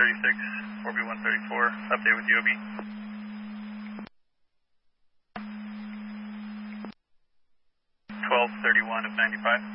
36, 4B134, update with UOB. 12:31 of 95.